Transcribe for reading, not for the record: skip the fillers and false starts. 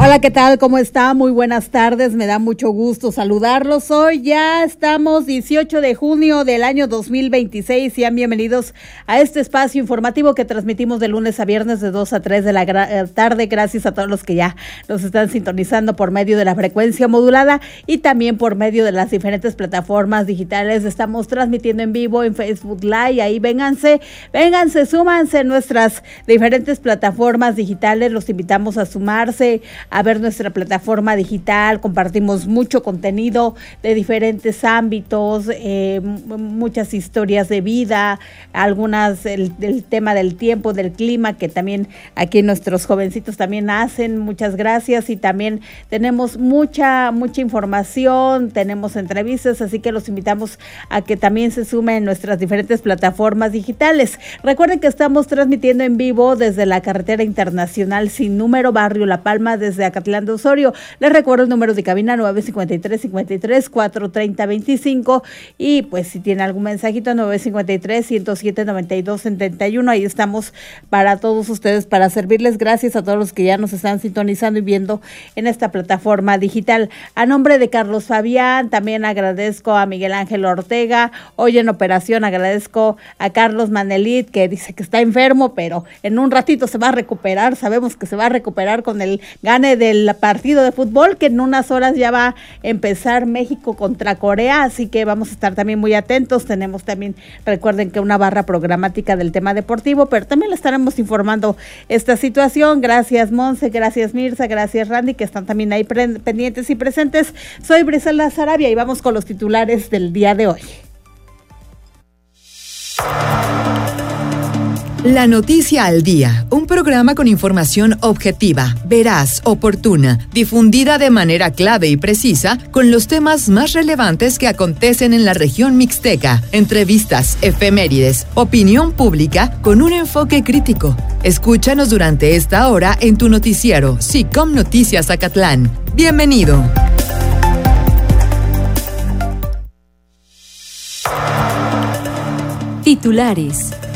Hola, ¿qué tal? ¿Cómo está? Muy buenas tardes, me da mucho gusto saludarlos. Hoy ya estamos 18 de junio del año 2026. Sean bienvenidos a este espacio informativo que transmitimos de lunes a viernes de 2 a 3 de la tarde. Gracias a todos los que ya nos están sintonizando por medio de la frecuencia modulada y también por medio de las diferentes plataformas digitales. Estamos transmitiendo en vivo en Facebook Live. Ahí vénganse, súmanse en nuestras diferentes plataformas digitales. Los invitamos a sumarse, a ver nuestra plataforma digital. Compartimos mucho contenido de diferentes ámbitos, muchas historias de vida, algunas del tema del tiempo, del clima, que también aquí nuestros jovencitos también hacen. Muchas gracias, y también tenemos mucha información, tenemos entrevistas, así que los invitamos a que también se sumen en nuestras diferentes plataformas digitales. Recuerden que estamos transmitiendo en vivo desde la carretera internacional sin número, barrio La Palma, desde Acatlán de Osorio. Les recuerdo el número de cabina 953-53-430-25, y pues si tiene algún mensajito 953-107-9271. Ahí estamos para todos ustedes, para servirles. Gracias a todos los que ya nos están sintonizando y viendo en esta plataforma digital. A nombre de Carlos Fabián, también agradezco a Miguel Ángel Ortega, hoy en operación. Agradezco a Carlos Manelit, que dice que está enfermo, pero en un ratito se va a recuperar. Sabemos que se va a recuperar con el gane del partido de fútbol, que en unas horas ya va a empezar México contra Corea, así que vamos a estar también muy atentos. Tenemos también, recuerden que una barra programática del tema deportivo, pero también le estaremos informando esta situación. Gracias Monse, gracias Mirza, gracias Randy, que están también ahí pendientes y presentes. Soy Briselda Sarabia y vamos con los titulares del día de hoy. La Noticia al Día, un programa con información objetiva, veraz, oportuna, difundida de manera clave y precisa con los temas más relevantes que acontecen en la región mixteca, entrevistas, efemérides, opinión pública con un enfoque crítico. Escúchanos durante esta hora en tu noticiero SICOM Noticias Acatlán. Bienvenido. Titulares.